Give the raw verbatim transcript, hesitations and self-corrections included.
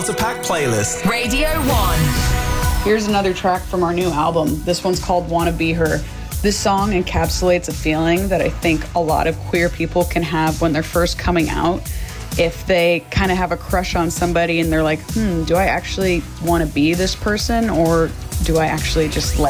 It's a packed playlist. Radio one. Here's another track from our new album. This one's called Wanna Be Her. This song encapsulates a feeling that I think a lot of queer people can have when they're first coming out. If they kind of have a crush on somebody and they're like, hmm, do I actually want to be this person, or do I actually just like